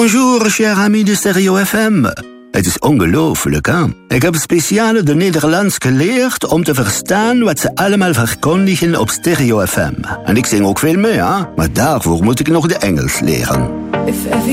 Bonjour, cher ami de Stereo FM. Het is ongelooflijk, hè? Ik heb speciaal de Nederlands geleerd om te verstaan wat ze allemaal verkondigen op Stereo FM. En ik zing ook veel mee, hè? Maar daarvoor moet ik nog de Engels leren.